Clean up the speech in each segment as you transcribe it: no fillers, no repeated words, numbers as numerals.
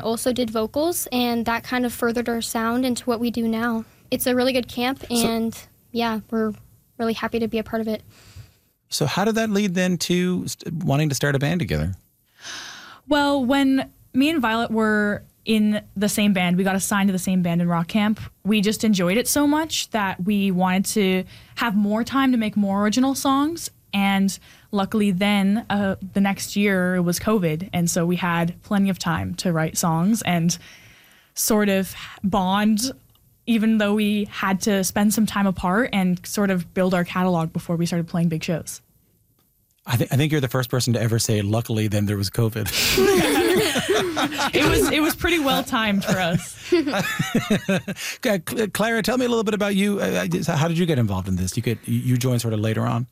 also did vocals, and that kind of furthered our sound into what we do now. It's a really good camp, and we're really happy to be a part of it. So how did that lead then to wanting to start a band together? Well, when me and Violet were in the same band, we got assigned to the same band in rock camp. We just enjoyed it so much that we wanted to have more time to make more original songs. And luckily then, the next year, it was COVID. And so we had plenty of time to write songs and sort of bond, even though we had to spend some time apart and sort of build our catalog before we started playing big shows. I think you're the first person to ever say, luckily, then there was COVID. It was pretty well timed for us. Clara, tell me a little bit about you. How did you get involved in this? You joined sort of later on.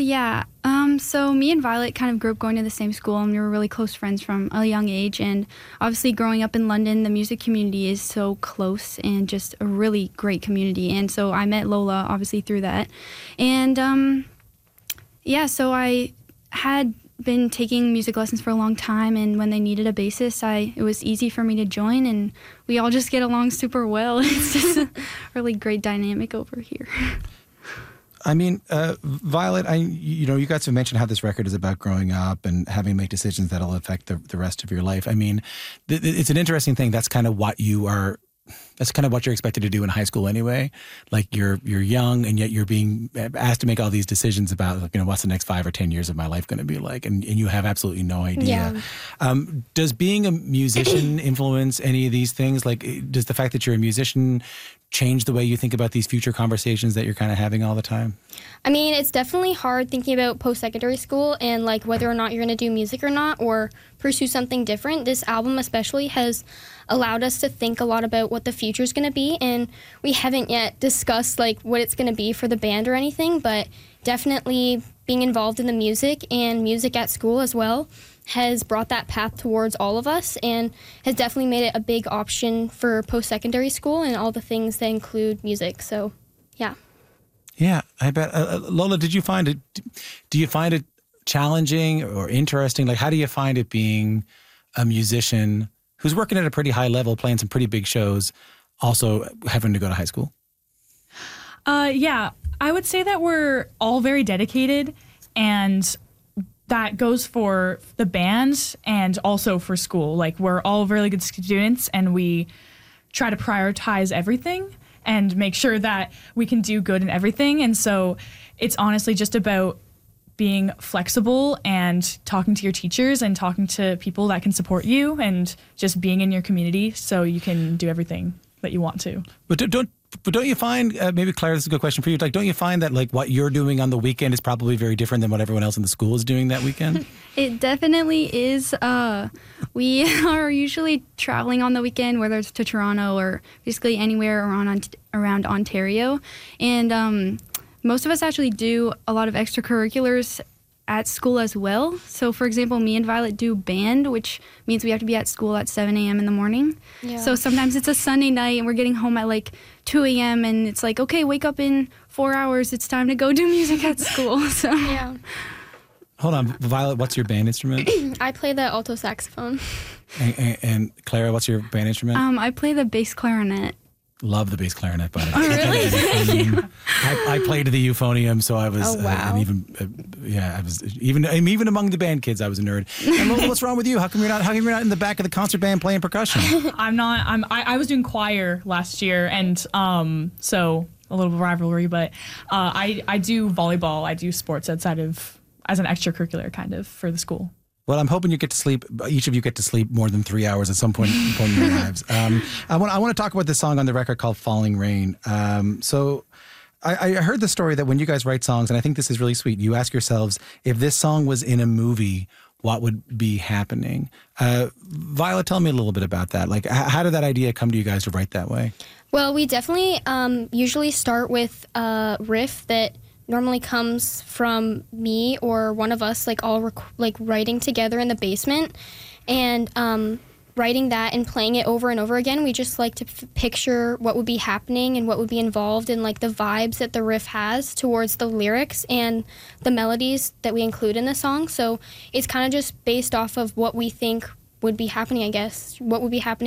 So me and Violet kind of grew up going to the same school, and we were really close friends from a young age. And obviously growing up in London, the music community is so close and just a really great community. And so I met Lola, obviously, through that. And so I had been taking music lessons for a long time, and when they needed a bassist, it was easy for me to join, and we all just get along super well. It's just a really great dynamic over here. I mean, Violet, you guys have mentioned how this record is about growing up and having to make decisions that'll affect the rest of your life. I mean, it's an interesting thing. That's kind of what you're expected to do in high school anyway. Like you're young, and yet you're being asked to make all these decisions about, like, what's the next 5 or 10 years of my life going to be like, and you have absolutely no idea. Yeah. Does being a musician influence any of these things? Like, does the fact that you're a musician change the way you think about these future conversations that you're kind of having all the time? I mean, it's definitely hard thinking about post-secondary school and like whether or not you're going to do music or not, or pursue something different. This album especially has allowed us to think a lot about what the future is going to be, and we haven't yet discussed like what it's going to be for the band or anything, but definitely being involved in the music and music at school as well has brought that path towards all of us, and has definitely made it a big option for post-secondary school and all the things that include music. So, yeah. Yeah, I bet. Lola, do you find it challenging or interesting? Like, how do you find it being a musician who's working at a pretty high level, playing some pretty big shows, also having to go to high school? Yeah, I would say that we're all very dedicated, and that goes for the band and also for school. Like, we're all really good students, and we try to prioritize everything and make sure that we can do good in everything. And so it's honestly just about being flexible and talking to your teachers and talking to people that can support you, and just being in your community so you can do everything that you want to. But don't you find, maybe Claire, this is a good question for you, like, don't you find that like what you're doing on the weekend is probably very different than what everyone else in the school is doing that weekend? It definitely is. We are usually traveling on the weekend, whether it's to Toronto or basically anywhere around Ontario. And most of us actually do a lot of extracurriculars at school as well. So, for example, me and Violet do band, which means we have to be at school at 7 a.m. in the morning. Yeah. So sometimes it's a Sunday night and we're getting home at like 2 a.m. and it's like, okay, wake up in 4 hours. It's time to go do music at school. So yeah. Hold on, Violet, what's your band instrument? I play the alto saxophone. And Clara, what's your band instrument? I play the bass clarinet. Love the bass clarinet, by the way. Oh, really? I played the euphonium, so I was, oh, wow. I was even among the band kids, I was a nerd. And Lola, what's wrong with you? How come you're not in the back of the concert band playing percussion? I was doing choir last year, and so a little bit of rivalry, but I do volleyball. I do sports outside of, as an extracurricular kind of for the school. Well, I'm hoping you get to sleep. Each of you get to sleep more than 3 hours at some point in your lives. I want to talk about this song on the record called "Falling Rain." So, I heard the story that when you guys write songs, and I think this is really sweet, you ask yourselves, if this song was in a movie, what would be happening? Violet, tell me a little bit about that. Like, how did that idea come to you guys to write that way? Well, we definitely usually start with a riff that normally comes from me or one of us, like all writing together in the basement, and writing that and playing it over and over again. We just like to picture what would be happening and what would be involved in like the vibes that the riff has towards the lyrics and the melodies that we include in the song. So it's kind of just based off of what we think would be happening, I guess, what would be happening